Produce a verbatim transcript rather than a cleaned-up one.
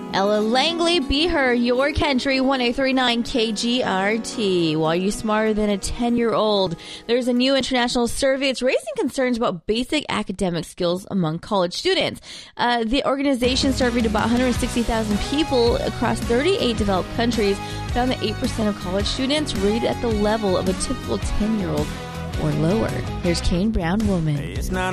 Ella Langley, Be Her, Your Country, one eight three nine K G R T. Why are you smarter than a ten-year-old? There's a new international survey. It's raising concerns about basic academic skills among college students. Uh, the organization surveyed about one hundred sixty thousand people across thirty-eight developed countries, found that eight percent of college students rated at the level of a typical ten-year-old or lower. Here's Kane Brown Woman. It's not